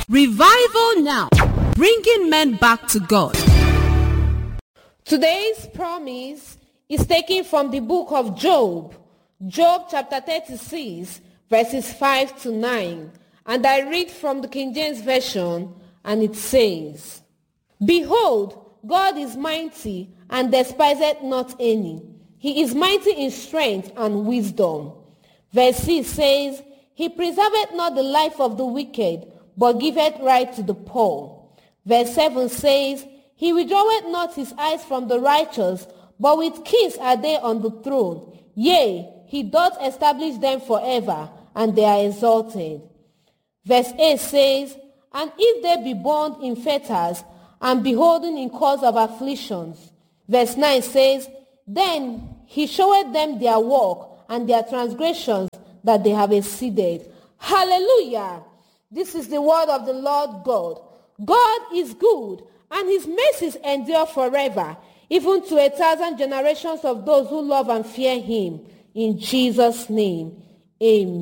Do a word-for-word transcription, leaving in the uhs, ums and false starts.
Revival now, bringing men back to God. Today's promise is taken from the book of Job, Job chapter thirty-six, verses five to nine. And I read from the King James Version, and it says, Behold, God is mighty, and despiseth not any. He is mighty in strength and wisdom. Verse six says, He preserveth not the life of the wicked, but giveth right to the poor. Verse seven says, He withdraweth not his eyes from the righteous, but with kiss are they on the throne. Yea, he doth establish them forever, and they are exalted. Verse eight says, And if they be bound in fetters, and beholden in cause of afflictions. Verse nine says, Then he showeth them their work, and their transgressions that they have exceeded. Hallelujah! This is the word of the Lord God. God is good, and his mercies endure forever, even to a thousand generations of those who love and fear him. In Jesus' name, amen.